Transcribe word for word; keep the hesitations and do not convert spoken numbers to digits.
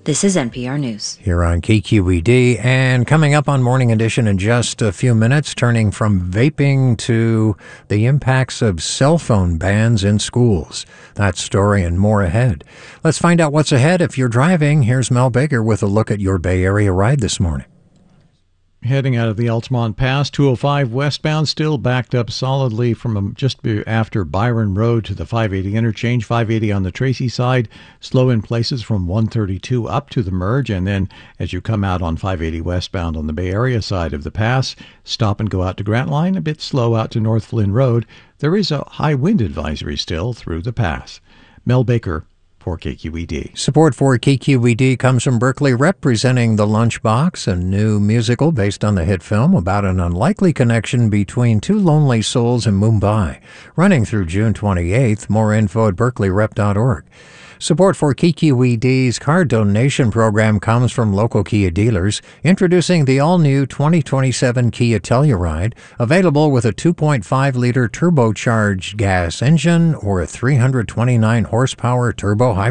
This is N P R News. Here on K Q E D, and coming up on Morning Edition in just a few minutes, turning from vaping to the impacts of cell phone bans in schools. That story and more ahead. Let's find out what's ahead if you're driving. Here's Mel Baker with a look at your Bay Area ride this morning. Heading out of the Altamont Pass, two oh five westbound still backed up solidly from just after Byron Road to the five eighty interchange. five eighty on the Tracy side, slow in places from one thirty-two up to the merge. And then as you come out on five eighty westbound on the Bay Area side of the pass, stop and go out to Grant Line, a bit slow out to North Flynn Road. There is a high wind advisory still through the pass. Mel Baker for K Q E D. Support for K Q E D comes from Berkeley Rep, presenting The Lunchbox, a new musical based on the hit film about an unlikely connection between two lonely souls in Mumbai. Running through June twenty-eighth. More info at berkeley rep dot org. Support for K Q E D's car donation program comes from local Kia dealers, introducing the all-new twenty twenty-seven Kia Telluride, available with a two point five liter turbocharged gas engine or a three hundred twenty-nine horsepower turbo hybrid.